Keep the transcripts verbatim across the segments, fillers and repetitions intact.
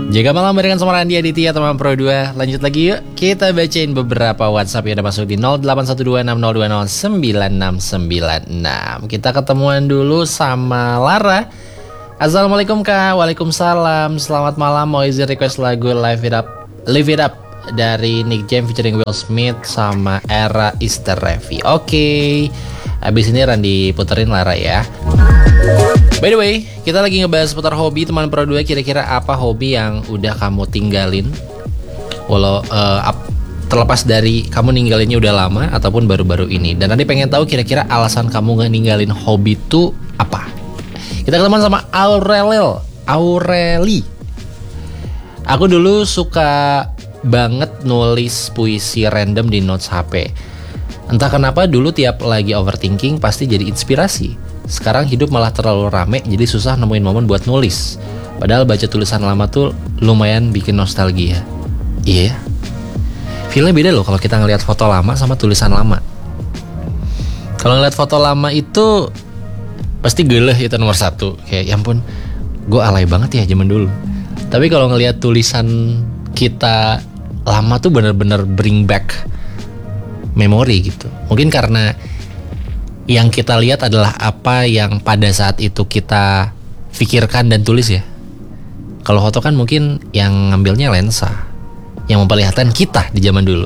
Jaga malam barengan sama Randy Aditya teman Pro dua. Lanjut lagi yuk. Kita bacain beberapa WhatsApp yang ada masuk di nol delapan satu dua enam nol dua nol sembilan enam sembilan enam. Kita ketemuan dulu sama Lara. Assalamualaikum Kak. Waalaikumsalam. Selamat malam. Mau izin request lagu Live It Up Live It Up dari Nick Jam featuring Will Smith sama Era Isterevi. Oke okay. Abis ini Randy puterin Lara ya. By the way, kita lagi ngebahas seputar hobi teman Pro dua. Kira-kira apa hobi yang udah kamu tinggalin? Walau uh, up, terlepas dari kamu ninggalinnya udah lama ataupun baru-baru ini. Dan nanti pengen tahu kira-kira alasan kamu nggak ninggalin hobi itu apa? Kita ketemuan sama Aurelil Aureli. Aku dulu suka banget nulis puisi random di notes H P. Entah kenapa dulu tiap lagi overthinking pasti jadi inspirasi. Sekarang hidup malah terlalu rame, jadi susah nemuin momen buat nulis. Padahal baca tulisan lama tuh lumayan bikin nostalgia. Iya, feelnya beda loh kalau kita ngelihat foto lama sama tulisan lama. Kalau ngeliat foto lama itu pasti geleh, itu nomor satu. Kayak ya ampun, gue alay banget ya zaman dulu. Tapi kalau ngelihat tulisan kita lama tuh bener-bener bring back memori gitu. Mungkin karena yang kita lihat adalah apa yang pada saat itu kita pikirkan dan tulis ya. Kalau foto kan mungkin yang ngambilnya lensa, yang memperlihatkan kita di zaman dulu.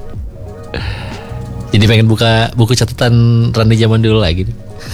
Jadi pengen buka buku catatan Randy zaman dulu lagi.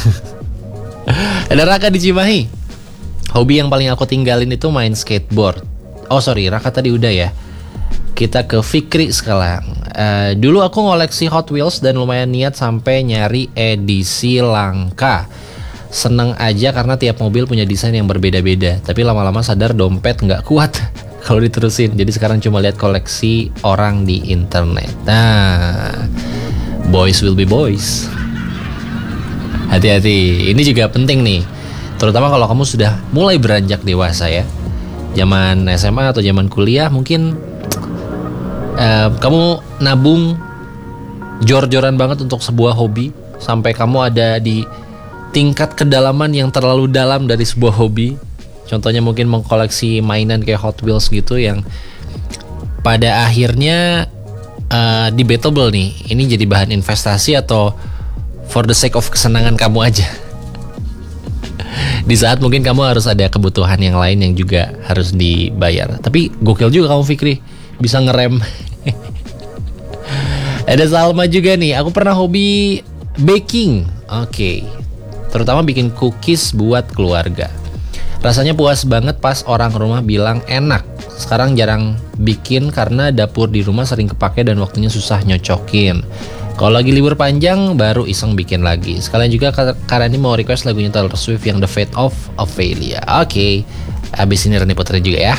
Ada Raka di Cimahi. Hobi yang paling aku tinggalin itu main skateboard. Oh sorry, Raka tadi udah ya. Kita ke Fikri sekarang. uh, Dulu aku ngoleksi Hot Wheels dan lumayan niat sampai nyari edisi langka. Seneng aja karena tiap mobil punya desain yang berbeda-beda. Tapi lama-lama sadar dompet gak kuat kalau diterusin. Jadi sekarang cuma lihat koleksi orang di internet. Nah, boys will be boys. Hati-hati, ini juga penting nih. Terutama kalau kamu sudah mulai beranjak dewasa ya. Zaman S M A atau zaman kuliah mungkin Uh, kamu nabung jor-joran banget untuk sebuah hobi sampai kamu ada di tingkat kedalaman yang terlalu dalam dari sebuah hobi. Contohnya mungkin mengkoleksi mainan kayak Hot Wheels gitu yang pada akhirnya uh, debatable nih, ini jadi bahan investasi atau for the sake of kesenangan kamu aja. Di saat mungkin kamu harus ada kebutuhan yang lain yang juga harus dibayar. Tapi gokil juga kamu Fikri, bisa ngerem. Ada Salma juga nih. Aku pernah hobi baking. Oke okay. Terutama bikin cookies buat keluarga. Rasanya puas banget pas orang rumah bilang enak. Sekarang jarang bikin karena dapur di rumah sering kepake dan waktunya susah nyocokin. Kalau lagi libur panjang baru iseng bikin lagi. Sekalian juga karena ini mau request lagunya Taylor Swift yang The Fate of Ophelia. Oke okay. Abis ini Randy puterin juga ya.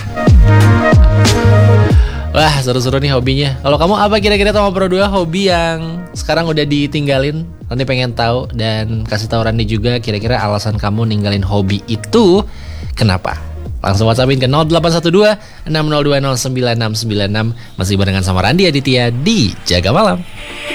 Wah seru-seru nih hobinya. Kalau kamu apa kira-kira sama Pro dua hobi yang sekarang udah ditinggalin? Randy pengen tahu dan kasih tahu Randy juga kira-kira alasan kamu ninggalin hobi itu kenapa? Langsung WhatsAppin ke nol delapan satu dua enam nol dua nol sembilan enam sembilan enam. Masih barengan sama Randy Aditya di Jaga Malam.